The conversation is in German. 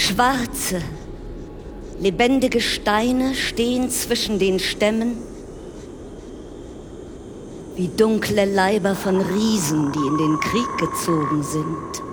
Schwarze, lebendige Steine stehen zwischen den Stämmen, wie dunkle Leiber von Riesen, die in den Krieg gezogen sind.